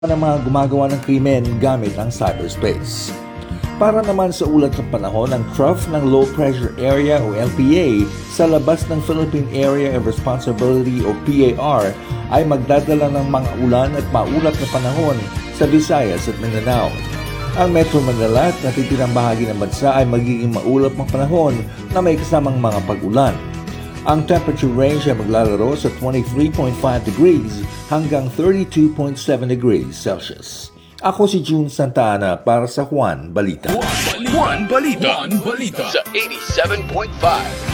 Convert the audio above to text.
ng mga gumagawa ng krimen gamit ang cyberspace. Para naman sa ulat ng panahon, ang Trough ng Low Pressure Area o LPA sa labas ng Philippine Area of Responsibility o PAR ay magdadala ng mga ulan at maulap na panahon sa Visayas at Mindanao. Ang Metro Manila at natitirang bahagi ng bansa ay magiging maulap ng panahon na may kasamang mga pag-ulan. Ang temperature range ay maglalaro sa 23.5 degrees hanggang 32.7 degrees Celsius. Ako si June Santa Ana para sa Juan Balita. Juan Balita sa 87.5.